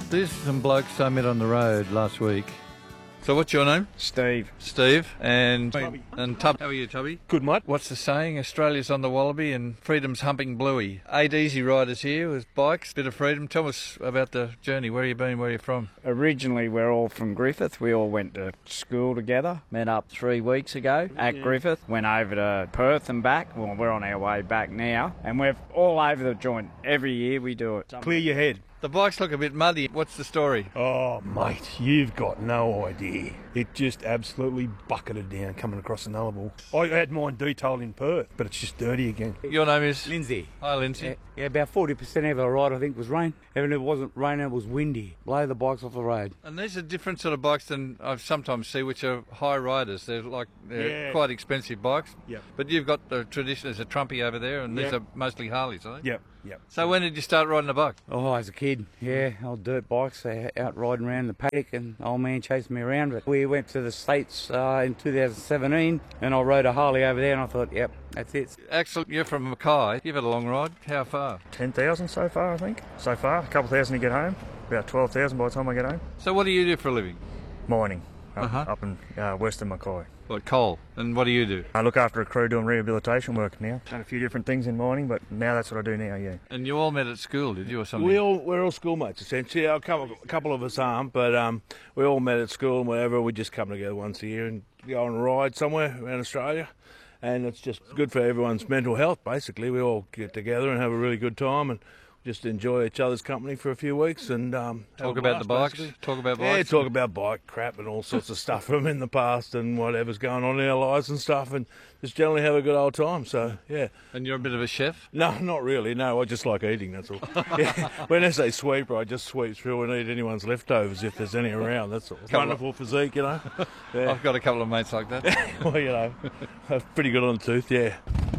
There's some blokes I met on the road last week. So what's your name? Steve. Steve. And Tubby. And Tub. How are you, Tubby? Good, mate. What's the saying? Australia's on the wallaby and freedom's humping bluey. 8 easy riders here with bikes, bit of freedom. Tell us about the journey. Where you been? Where you from? Originally, we're all from Griffith. We all went to school together. Met up 3 weeks ago at Griffith. Went over to Perth and back. Well, we're on our way back now. And we're all over the joint. Every year we do it. Clear your head. The bikes look a bit muddy. What's the story? Oh, mate, you've got no idea. It just absolutely bucketed down coming across the Nullarbor. I had mine detailed in Perth, but it's just dirty again. Your name is? Lindsay. Hi, Lindsay. Yeah, about 40% of our ride, I think, was rain. Even if it wasn't raining, it was windy. Blow the bikes off the road. And these are different sort of bikes than I sometimes see, which are high riders. They're Yeah. quite expensive bikes. Yep. But you've got the tradition as a Trumpy over there, and these Yep. are mostly Harleys, are they? Yep. So when did you start riding a bike? Oh, as a kid, yeah, old dirt bikes, out riding around the paddock and old man chasing me around. But we went to the States in 2017 and I rode a Harley over there and I thought, yep, that's it. Axel, you're from Mackay. You've had a long ride. How far? 10,000 so far, I think. So far, a couple thousand to get home. About 12,000 by the time I get home. So what do you do for a living? Mining Uh-huh. up in western Mackay. What, coal? And what do you do? I look after a crew doing rehabilitation work now. Done a few different things in mining, but now that's what I do now, yeah. And you all met at school, did you, or something? We're all schoolmates, essentially. A couple of us aren't, but we all met at school and whatever. We just come together once a year and go on a ride somewhere around Australia. And it's just good for everyone's mental health, basically. We all get together and have a really good time and just enjoy each other's company for a few weeks and Talk about the bikes? Talk about Yeah, bikes? talk about bike crap and all sorts of stuff from in the past and whatever's going on in our lives and stuff, and just generally have a good old time. So yeah. And you're a bit of a chef? No, not really. No, I just like eating. That's all. Yeah. When I say sweeper, I just sweep through and eat anyone's leftovers if there's any around. That's all. Wonderful physique, you know. Yeah. I've got a couple of mates like that. Well, you know, pretty good on the tooth. Yeah.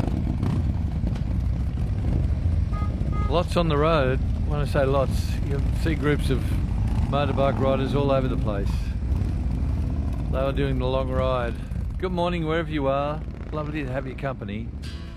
Lots on the road. When I say lots, you'll see groups of motorbike riders all over the place. They are doing the long ride. Good morning wherever you are. Lovely to have your company.